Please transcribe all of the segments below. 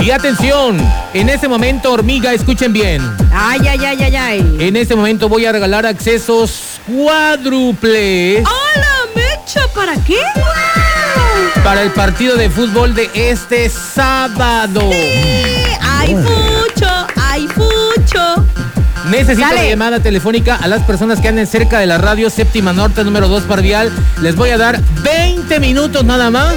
Y atención, en este momento, hormiga, escuchen bien. Ay. En este momento voy a regalar accesos cuádruples. ¡Hola, mecha! ¿Para qué? ¡Wow! Para el partido de fútbol de este sábado. Sí, hay mucho. Necesito la llamada telefónica a las personas que anden cerca de la radio Séptima Norte, número 2 Parvial. Les voy a dar 20 minutos nada más.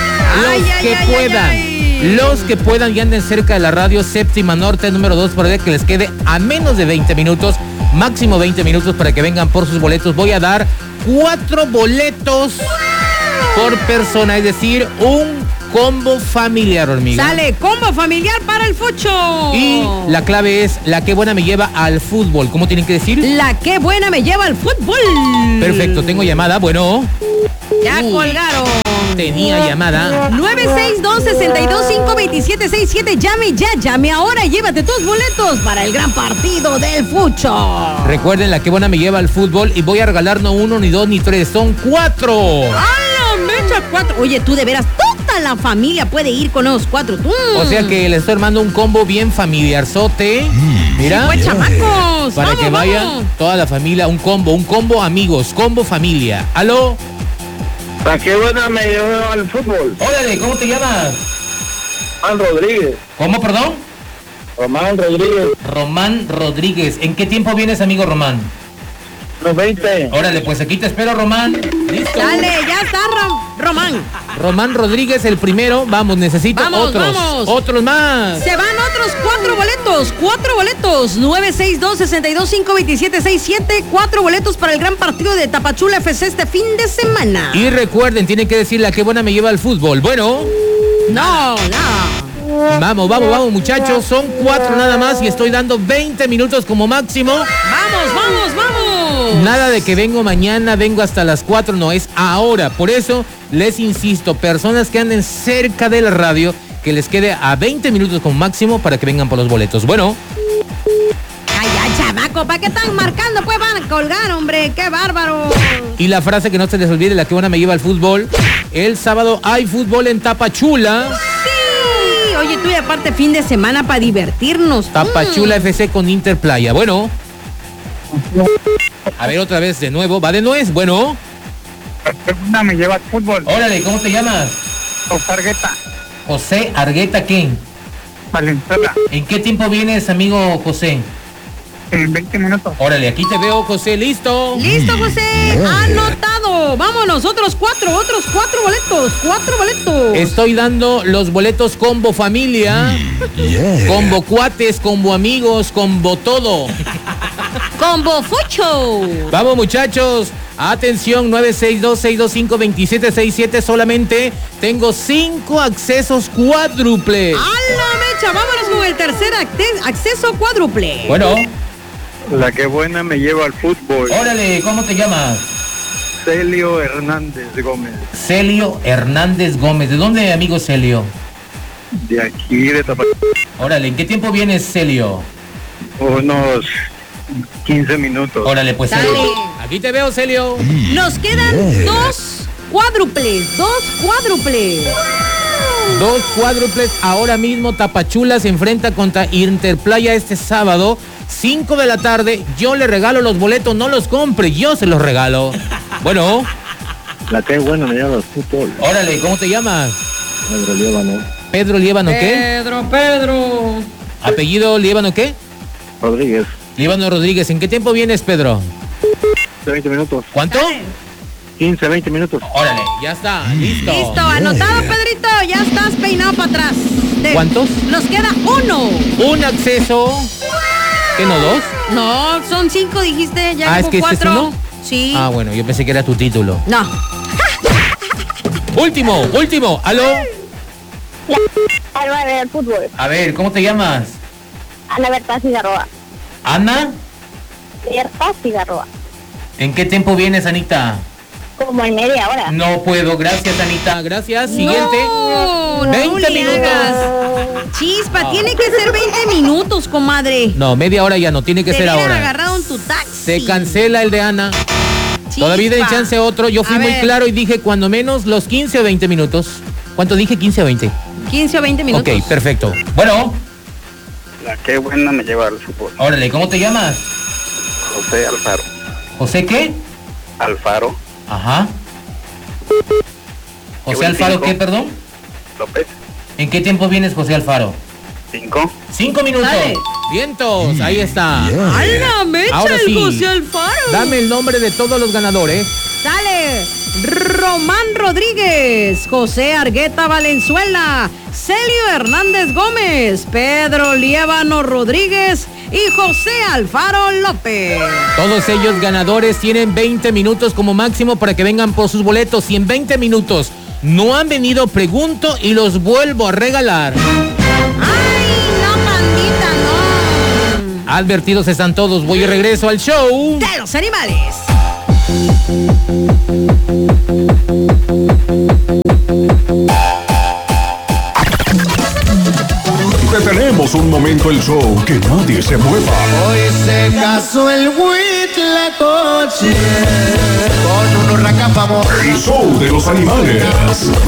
Los que puedan y anden cerca de la radio Séptima Norte, número 2 Parvial, que les quede a menos de 20 minutos, máximo 20 minutos para que vengan por sus boletos. Voy a dar 4 boletos por persona, es decir, un combo familiar, hormiga. Sale, combo familiar para el fucho. Y la clave es la que buena me lleva al fútbol. ¿Cómo tienen que decir? La que buena me lleva al fútbol. Perfecto, tengo llamada, bueno. Ya colgaron. Tenía llamada. 962-62-527-67. Llame ahora y llévate tus boletos para el gran partido del fucho. Recuerden, la que buena me lleva al fútbol y voy a regalar no 1, ni 2, ni 3, son 4. ¡Hala, mecha! 4. Oye, tú de veras, toda la familia puede ir con los 4. O sea que les estoy armando un combo bien familiarzote. Mira. Sí, pues, chamacos. Para que vayan toda la familia, un combo amigos, combo familia. ¿Aló? ¿Para qué buena me llevo al fútbol? Órale, ¿cómo te llamas? Román Rodríguez. ¿Cómo, perdón? Román Rodríguez. Román Rodríguez. ¿En qué tiempo vienes, amigo Román? Los 20. Órale, pues aquí te espero, Román. ¿Listo? Dale, ya está, Román. Román Rodríguez, el primero. Vamos, necesito otros. Vamos. Otros más. Se van otros 4 boletos. 4 boletos. 962-62-527-67. 4 boletos para el gran partido de Tapachula FC este fin de semana. Y recuerden, tienen que decir la que buena me lleva al fútbol. Bueno. No. Vamos, muchachos. Son 4 nada más y estoy dando 20 minutos como máximo. Vamos. Nada de que vengo mañana, vengo hasta las 4, no, es ahora. Por eso les insisto, personas que anden cerca de la radio, que les quede a 20 minutos como máximo para que vengan por los boletos. Bueno. Ay, ya, chamaco, ¿para qué están marcando? Pues van a colgar, hombre, qué bárbaro. Y la frase que no se les olvide, la que buena me lleva al fútbol. El sábado hay fútbol en Tapachula. Sí, oye, tú y aparte fin de semana para divertirnos. Tapachula FC con Interplaya. Bueno. A ver, otra vez de nuevo. Va de nuez, bueno. ¿Qué buena me lleva al fútbol? Órale, ¿cómo te llamas? José Argueta. José Argueta, ¿qué? Valenzuela. ¿En qué tiempo vienes, amigo José? En 20 minutos. Órale, aquí te veo, José, ¿listo? Listo, José, anotado. Vámonos, otros 4 boletos. 4 boletos. Estoy dando los boletos combo familia, combo cuates, combo amigos, combo todo. Combo fucho. Vamos, muchachos. Atención, 962-625-2767. Solamente tengo 5 accesos cuádruples. ¡Hala, mecha! Vámonos con el tercer acceso cuádruple. Bueno. La que buena me lleva al fútbol. Órale, ¿cómo te llamas? Celio Hernández Gómez. Celio Hernández Gómez. ¿De dónde, amigo Celio? De aquí, de Tapachula. Órale, ¿en qué tiempo vienes, Celio? Unos 15 minutos. Órale, pues, Dale. Celio. Aquí te veo, Celio. Nos quedan 2 cuádruples. 2 cuádruples. 2 cuádruples. Ahora mismo Tapachula se enfrenta contra Interplaya este sábado, 5 de la tarde. Yo le regalo los boletos, no los compre, yo se los regalo. Bueno. La que buena me lleva al fútbol. Órale, ¿cómo te llamas? Pedro Líbano. Pedro Líbano, ¿qué? Pedro. ¿Apellido Líbano qué? Rodríguez. Líbano Rodríguez. ¿En qué tiempo vienes, Pedro? 20 minutos. ¿Cuánto? 15, 20 minutos. Órale, ya está, listo. Listo, anotado, Pedrito. Ya estás peinado para atrás. ¿Cuántos? Nos queda 1. Un acceso. ¿Qué no, 2? No, son 5, dijiste. Ya ¿es que 4. este es uno? Sí. Ah, bueno, yo pensé que era tu título. No. Último. ¿Aló? Alba del fútbol. A ver, ¿cómo te llamas? Ana Berta Cigarroa. ¿Ana? Berta Cigarroa. ¿En qué tiempo vienes, Anita? Como en media hora. No puedo, gracias, Anita. Gracias. Siguiente. No, 20 le minutos. hagas. Chispa, tiene que ser 20 minutos, comadre. No, media hora ya no, tiene que Te ser hubieran ahora. agarrado en tu taxi. Se cancela el de Ana. Chispa. Todavía den chance otro. Yo fui A muy ver. claro y dije cuando menos los 15 o 20 minutos. ¿Cuánto dije? 15 o 20. 15 o 20 minutos. Ok, perfecto. Bueno, La que buena me lleva al fútbol. órale, ¿cómo te llamas? José Alfaro. ¿José qué? Alfaro Ajá. José buen Alfaro, cinco. ¿qué, perdón? López. ¿En qué tiempo vienes, José Alfaro? 5. 5 minutos. Dale. Vientos, ahí está. ¡Hala, mecha Ahora el sí. José Alfaro! Dame el nombre de todos los ganadores. Sale Román Rodríguez, José Argueta Valenzuela, Celio Hernández Gómez, Pedro Liébano Rodríguez y José Alfaro López. Todos ellos ganadores tienen 20 minutos como máximo para que vengan por sus boletos. Si en 20 minutos no han venido, pregunto y los vuelvo a regalar. ¡Ay, no, pandita, no! Advertidos están todos. Voy y regreso al show ¡De los animales! Detenemos un momento el show, que nadie se mueva. Hoy se casó el Huitlacoche con un huracán famoso. El show de los animales.